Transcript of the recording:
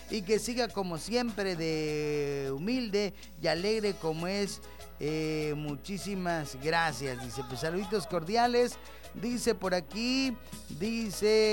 y que siga como siempre de humilde y alegre como es. Muchísimas gracias. Dice, pues saluditos cordiales. Dice por aquí, dice...